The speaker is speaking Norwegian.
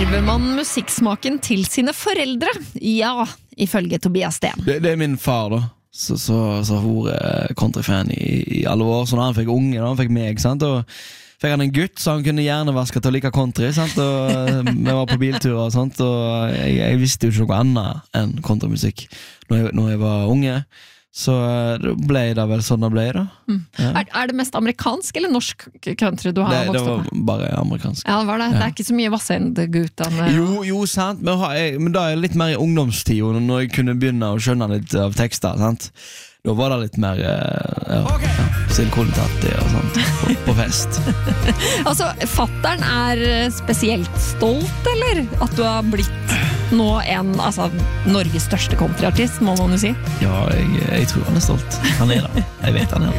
Arver man musikksmaken til sine foreldre? Ja, ifølge Tobias Sten. Det min far da. Så har vært countryfan i alle år. Så når han fikk unge, da han fikk meg, sant? Og fikk han en gutt, så han kunne hjernevaske til å like country, sant? Og vi var på bilturer og sånt. Og jeg visste jo ikke noe annet enn countrymusikk når jeg var unge. Så ble det vel sånn det ble da. Ja. Er det mest amerikansk eller norsk country du har vokst opp med? Det var bare amerikansk. Ja, det var det. Det er ikke så mye Vassendgutene. Jo, sant. Men da er jeg litt mer i ungdomstiden, når jeg kunne begynne å skjønne litt av tekster, sant? Da var det litt mer Silkolitati og sånt på fest. Altså, fatteren er spesielt stolt, eller? At du har blitt nå Norges største countryartist, må man jo si. Ja, jeg tror han er stolt. Han er det. Jeg vet han er det.